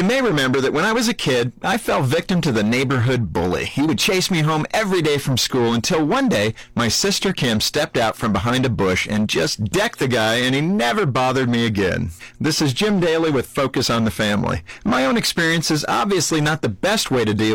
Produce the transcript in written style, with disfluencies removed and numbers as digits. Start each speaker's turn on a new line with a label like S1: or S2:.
S1: may remember that when I was a kid, I fell victim to the neighborhood bully. He would chase me home every day from school until one day my sister Kim stepped out from behind a bush and just decked the guy, and he never bothered me again. This is Jim Daly with Focus on the Family. My own experience is obviously not the best way to deal